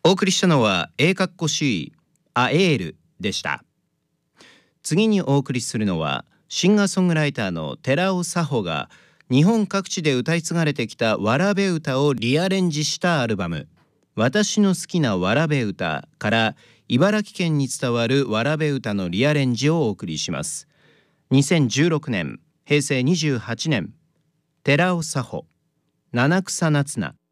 お送りしたのはしアエールでした。次にお送りするのはシンガーソングライターの寺尾佐穂が日本各地で歌い継がれてきたわらべ歌をリアレンジしたアルバム私の好きなわらべ歌から茨城県に伝わるわらべ歌のリアレンジをお送りします。2016年、平成28年、寺尾佐穂、七草夏菜。